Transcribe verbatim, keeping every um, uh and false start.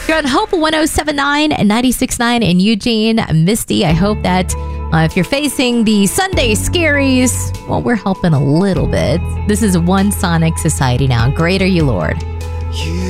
You're on Hope one oh seven point nine and ninety-six point nine in Eugene. Misty, I hope that uh, if you're facing the Sunday scaries, well, we're helping a little bit. This is One Sonic Society now. Great are you, Lord. You